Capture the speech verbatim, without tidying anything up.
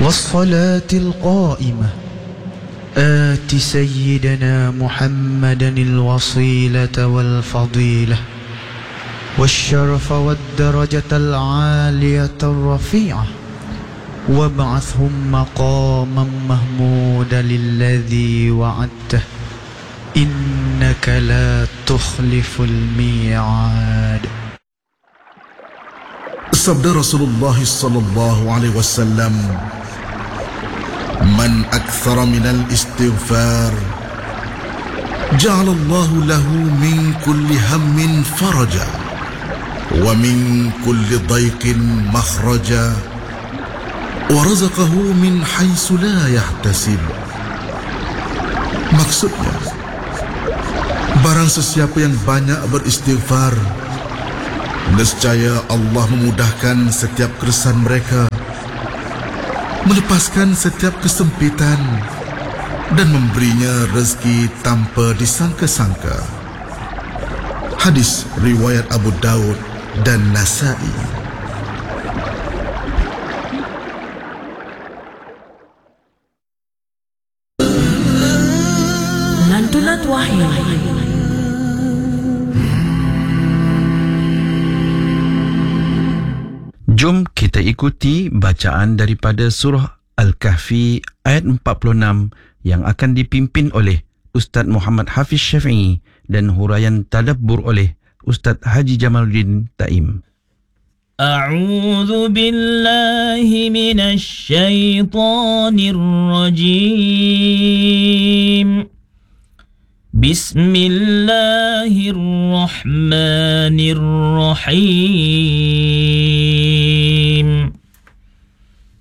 والصلاة القائمة آت سيدنا محمدا الوصيلة والفضيلة والشرف والدرجة العالية الرفيعة وابعثهم مقاما محمودا للذي وعدته إنك لا تخلف الميعاد. Sabda Rasulullah sallallahu alaihi wasallam, "Man akthara minal istighfar, ja'alallahu lahu min kulli hammin faraja, wa min kulli dayqin makhraja, wa razaqahu min haitsu la yahtasib." Maksudnya, barang sesiapa yang banyak beristighfar, nescaya Allah memudahkan setiap keresahan mereka, melepaskan setiap kesempitan, dan memberinya rezeki tanpa disangka-sangka. Hadis riwayat Abu Daud dan Nasa'i. Lantunan Wahyu. Jom kita ikuti bacaan daripada surah Al-Kahfi ayat empat puluh enam yang akan dipimpin oleh Ustaz Muhammad Hafiz Syafi'i dan huraian tadabbur oleh Ustaz Haji Jamaluddin Taim. A'udzu billahi minasy syaithanir rajim. Bismillahirrahmanirrahim.